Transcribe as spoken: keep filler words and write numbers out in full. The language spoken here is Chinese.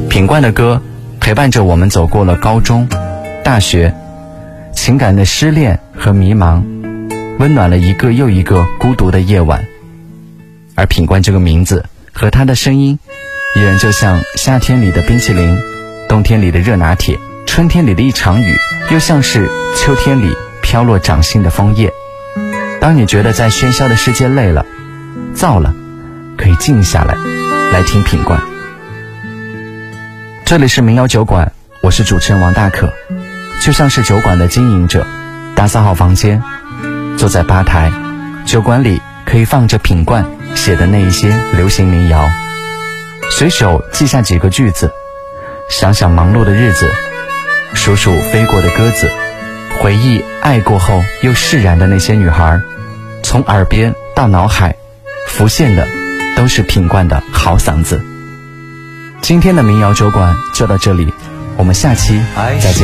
品冠的歌陪伴着我们走过了高中、大学，情感的失恋和迷茫，温暖了一个又一个孤独的夜晚。而品冠这个名字和他的声音，依然就像夏天里的冰淇淋，冬天里的热拿铁，春天里的一场雨，又像是秋天里飘落掌心的枫叶。当你觉得在喧嚣的世界累了、燥了，可以静下来，来听品冠。这里是民谣酒馆，我是主持人王大可。就像是酒馆的经营者，打扫好房间，坐在吧台，酒馆里可以放着品冠写的那一些流行民谣，随手记下几个句子，想想忙碌的日子，数数飞过的鸽子，回忆爱过后又释然的那些女孩，从耳边到脑海浮现的都是品冠的好嗓子。今天的民谣酒馆就到这里，我们下期再见。